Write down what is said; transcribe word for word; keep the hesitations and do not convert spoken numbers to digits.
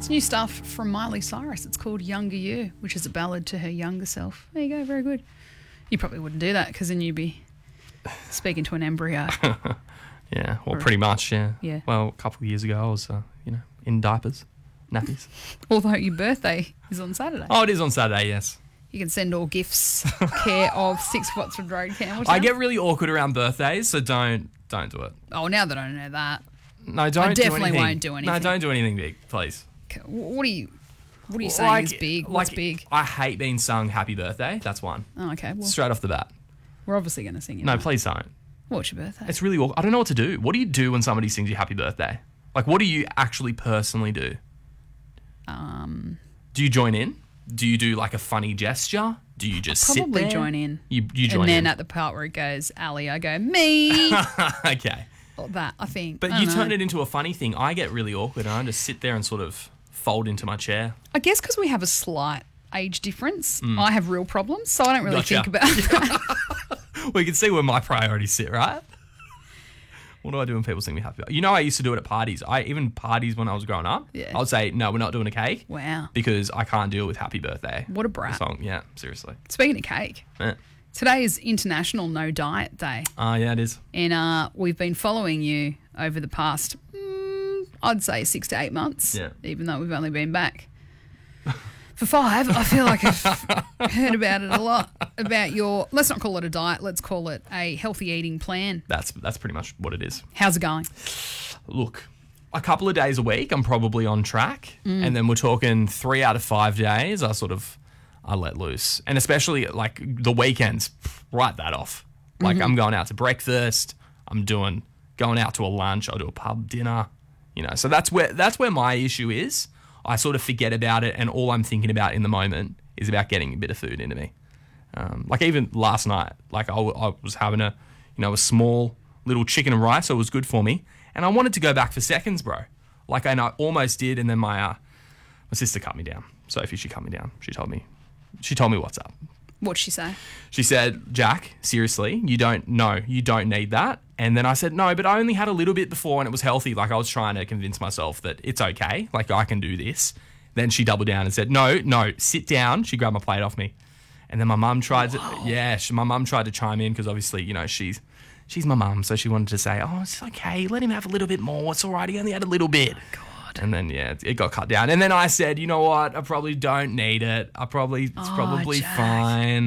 It's new stuff from Miley Cyrus. It's called Younger You, which is a ballad to her younger self. There you go, very good. You probably wouldn't do that because then you'd be speaking to an embryo. Yeah, well, pretty much, yeah. Yeah. Well, a couple of years ago, I was, uh, you know, in diapers, nappies. Although your birthday is on Saturday. Oh, it is on Saturday, yes. You can send all gifts, care of Six Wattswood Road, Campbelltown. I get really awkward around birthdays, so don't don't do it. Oh, now that I know that. No, don't I do definitely anything. won't do anything. No, don't do anything big, please. Okay, wh- What do you, what are you saying Like- is big? What's like, big? I hate being sung happy birthday. That's one. Oh, okay. Well, Straight off the bat. we're obviously going to sing it. No, please don't. What's your birthday? It's really awkward. I don't know what to do. What do you do when somebody sings you happy birthday? Like, what do you actually personally do? Um, Do you join in? Do you do like a funny gesture? Do you just sit probably there? join in. You you join and then in. at the part where it goes, Ali, I go, me. Okay. Or that, I think. But I you don't turn know. it into a funny thing. I get really awkward and I just sit there and sort of fold into my chair. I guess because we have a slight age difference, I have real problems, so I don't really Mm. Gotcha. think about that. We can see where my priorities sit, right? What do I do when people sing me happy? You know, I used to do it at parties. I even parties when I was growing up. Yeah. I would say, no, we're not doing a cake. Wow. Because I can't deal with happy birthday. What a brat. Song. Yeah, seriously. Speaking of cake, Yeah. today is International No Diet Day. Ah, yeah, it is. And uh, we've been following you over the past, mm, I'd say, six to eight months, Yeah. even though we've only been back for five. I feel like I've heard about it a lot, about your, let's not call it a diet, let's call it a healthy eating plan. That's that's pretty much what it is. How's it going? Look, a couple of days a week, I'm probably on track. Mm. And then we're talking three out of five days, I sort of, I let loose. And especially like the weekends, write that off. Like Mm-hmm. I'm going out to breakfast, I'm doing, going out to a lunch, I'll do a pub dinner, you know. So that's where, that's where my issue is. I sort of forget about it and all I'm thinking about in the moment is about getting a bit of food into me. Um, like even last night, like I, w- I was having a, you know, a small little chicken and rice, so it was good for me. And I wanted to go back for seconds, bro. Like and I almost did, and then my uh, my sister cut me down. Sophie, she cut me down. She told me, she told me what's up. What'd she say? She said, Jack, seriously, you don't know, you don't need that. And then I said, no, but I only had a little bit before and it was healthy. Like I was trying to convince myself that it's okay. Like I can do this. Then she doubled down and said, no, no, sit down. She grabbed my plate off me. And then my mum tried to, yeah, she, my mum tried to chime in because obviously, you know, she's she's my mum. So she wanted to say, oh, it's okay. Let him have a little bit more. It's all right. He only had a little bit. God. And then, yeah, it got cut down. And then I said, you know what? I probably don't need it. I probably, it's Oh, probably Jack. fine.